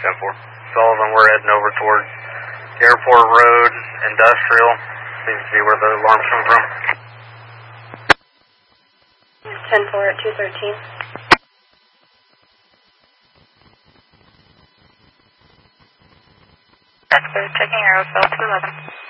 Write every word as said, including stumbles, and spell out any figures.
ten four. Sullivan, we're heading over towards Airport Road, Industrial. Seems to be where the alarm's coming from. ten four at two thirteen. That's good. Checking Aerosville two eleven.